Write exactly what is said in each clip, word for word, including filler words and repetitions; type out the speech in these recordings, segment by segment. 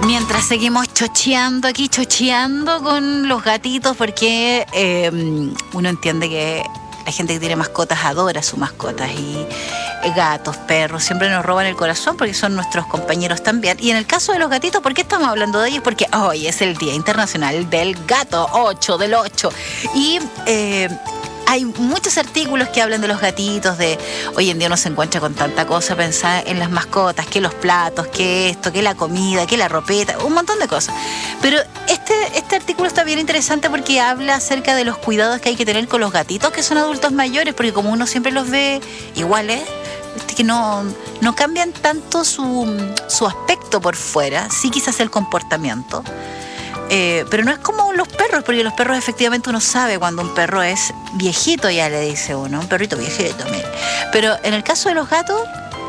Mientras seguimos chocheando aquí, chocheando con los gatitos, porque eh, uno entiende que la gente que tiene mascotas adora sus mascotas y gatos, perros, siempre nos roban el corazón porque son nuestros compañeros también. Y en el caso de los gatitos, ¿por qué estamos hablando de ellos? Porque hoy es el Día Internacional del Gato, ocho del ocho. Y eh, hay muchos artículos que hablan de los gatitos, de hoy en día uno se encuentra con tanta cosa, pensar en las mascotas, que los platos, que esto, que la comida, que la ropeta, un montón de cosas. Pero este, este artículo está bien interesante porque habla acerca de los cuidados que hay que tener con los gatitos que son adultos mayores, porque como uno siempre los ve iguales, que no, no cambian tanto su, su aspecto por fuera, sí quizás el comportamiento. Eh, pero no es como los perros, porque los perros efectivamente uno sabe cuando un perro es viejito, ya le dice uno, un perrito viejito, mire. Pero en el caso de los gatos,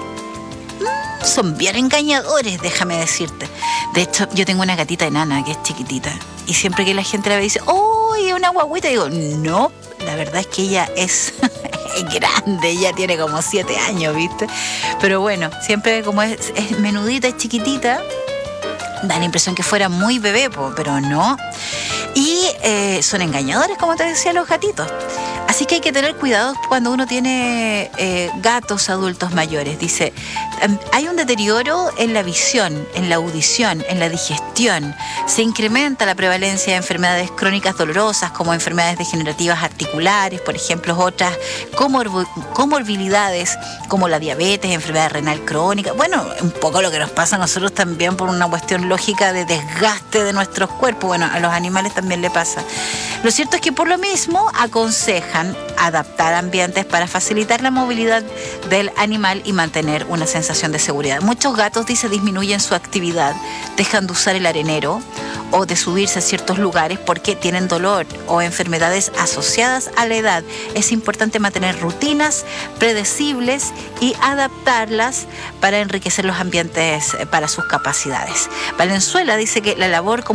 mmm, son bien engañadores, déjame decirte. De hecho, yo tengo una gatita enana que es chiquitita, y siempre que la gente la ve dice, ¡oh, es una guagüita! Digo, no, la verdad es que ella es... es grande, ella tiene como siete años, ¿viste? Pero bueno, siempre como es, es menudita, es chiquitita, da la impresión que fuera muy bebé, po, pero no. Y eh, son engañadores, como te decía, los gatitos. Así que hay que tener cuidado cuando uno tiene eh, gatos adultos mayores. Dice, hay un deterioro en la visión, en la audición, en la digestión. Se incrementa la prevalencia de enfermedades crónicas dolorosas como enfermedades degenerativas articulares, por ejemplo, otras comorb- comorbilidades como la diabetes, enfermedad renal crónica. Bueno, un poco lo que nos pasa a nosotros también por una cuestión lógica de desgaste de nuestros cuerpos. Bueno, a los animales también le pasa. Lo cierto es que por lo mismo aconsejan adaptar ambientes para facilitar la movilidad del animal y mantener una sensación de seguridad. Muchos gatos, dice, disminuyen su actividad, dejan de usar el arenero o de subirse a ciertos lugares porque tienen dolor o enfermedades asociadas a la edad. Es importante mantener rutinas predecibles y adaptarlas para enriquecer los ambientes para sus capacidades. Valenzuela dice que la labor como